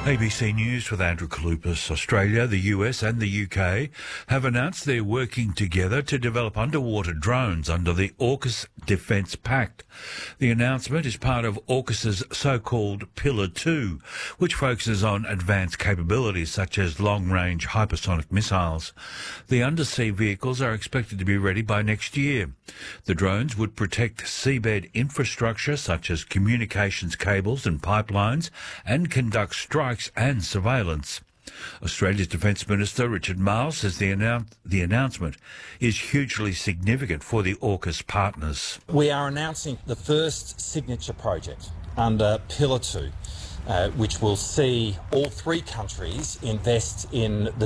ABC News with Andrew Kalupas. Australia, the US and the UK have announced they're working together to develop underwater drones under the AUKUS Defence Pact. The announcement is part of AUKUS's so-called Pillar 2, which focuses on advanced capabilities such as long-range hypersonic missiles. The undersea vehicles are expected to be ready by next year. The drones would protect seabed infrastructure such as communications cables and pipelines and conduct strikes and surveillance. Australia's Defence Minister Richard Marles says the announcement is hugely significant for the AUKUS partners. We are announcing the first signature project under Pillar 2, which will see all three countries invest in the